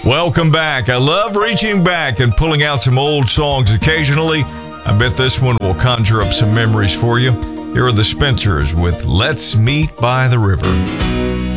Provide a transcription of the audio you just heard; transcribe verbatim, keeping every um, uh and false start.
Welcome back. I love reaching back and pulling out some old songs occasionally. I bet this one will conjure up some memories for you. Here are the Spencers with Let's Meet by the River.